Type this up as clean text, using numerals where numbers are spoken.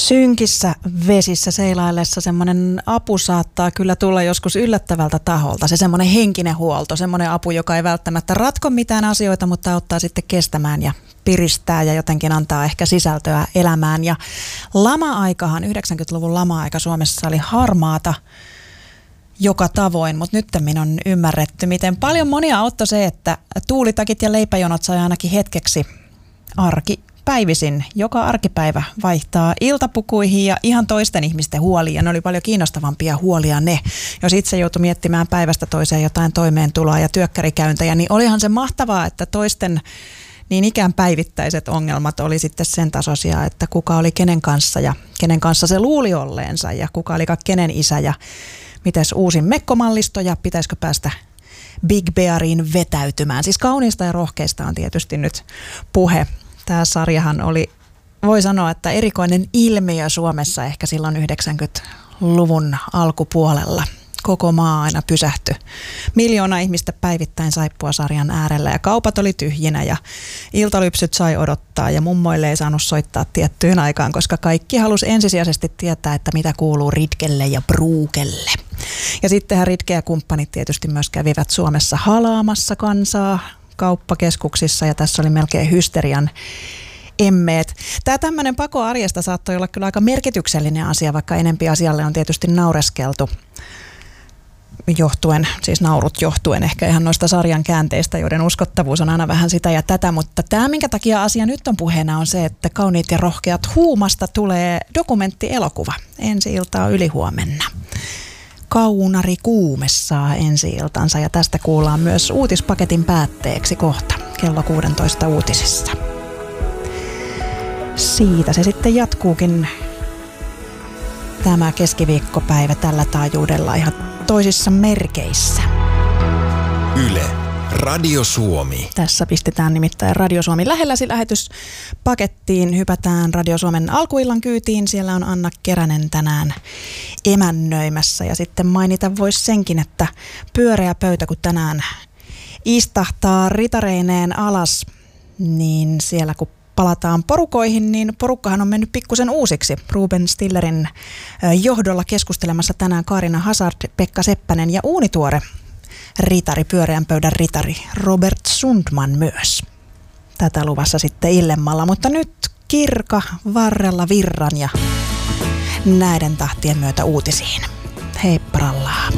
Synkissä vesissä seilaillessa semmoinen apu saattaa kyllä tulla joskus yllättävältä taholta. Se semmoinen henkinen huolto, semmoinen apu, joka ei välttämättä ratko mitään asioita, mutta auttaa sitten kestämään ja piristää ja jotenkin antaa ehkä sisältöä elämään. Ja lama-aikahan, 90-luvun lama-aika Suomessa oli harmaata joka tavoin, mutta nyttemmin on ymmärretty, miten paljon monia auttoi se, että tuulitakit ja leipäjonot sai ainakin hetkeksi päivisin. Joka arkipäivä vaihtaa iltapukuihin ja ihan toisten ihmisten huoliin. Ja ne oli paljon kiinnostavampia huolia ne. Jos itse joutui miettimään päivästä toiseen jotain toimeentuloa ja työkkärikäyntejä, niin olihan se mahtavaa, että toisten niin ikään päivittäiset ongelmat oli sitten sen tasoisia, että kuka oli kenen kanssa ja kenen kanssa se luuli olleensa ja kuka oli kenen isä ja mites uusin mekkomallisto ja pitäisikö päästä Big Beariin vetäytymään. Siis kauniista ja rohkeista on tietysti nyt puhe. Tämä sarjahan oli, voi sanoa, että erikoinen ilmiö Suomessa ehkä silloin 90-luvun alkupuolella. Koko maa aina pysähtyi. 1 miljoona ihmistä päivittäin Saippua-sarjan äärellä ja kaupat oli tyhjinä ja iltalypsyt sai odottaa ja mummoille ei saanut soittaa tiettyyn aikaan, koska kaikki halusi ensisijaisesti tietää, että mitä kuuluu Ritkelle ja Bruukelle. Ja sittenhän Ritke ja kumppanit tietysti myös kävivät Suomessa halaamassa kansaa kauppakeskuksissa ja tässä oli melkein hysterian emmeet. Tämä tämmöinen pako arjesta saattoi olla kyllä aika merkityksellinen asia, vaikka enempi asialle on tietysti naureskeltu naurut johtuen ehkä ihan noista sarjan käänteistä, joiden uskottavuus on aina vähän sitä ja tätä, mutta tämä minkä takia asia nyt on puheena on se, että Kauniit ja rohkeat Huumasta tulee dokumenttielokuva. Ensi-ilta on ylihuomenna. Kaunari Kuume saa ensi-iltansa ja tästä kuullaan myös uutispaketin päätteeksi kohta kello 16 uutisissa. Siitä se sitten jatkuukin tämä keskiviikkopäivä tällä taajuudella ihan toisissa merkeissä. Yle, Radio Suomi. Tässä pistetään nimittäin Radio Suomi lähelläsi lähetyspakettiin. Hypätään Radio Suomen alkuillan kyytiin. Siellä on Anna Keränen tänään emännöimässä. Ja sitten mainita voisi senkin, että pyöreä pöytä kun tänään istahtaa ritareineen alas, niin siellä kun palataan porukoihin, niin porukkahan on mennyt pikkusen uusiksi. Ruben Stillerin johdolla keskustelemassa tänään Kaarina Hazard, Pekka Seppänen ja uunituore ritari, pyöreän pöydän ritari Robert Sundman myös. Tätä luvassa sitten illemmalla, mutta nyt kirka varrella virran ja näiden tahtien myötä uutisiin. Heipparallaa.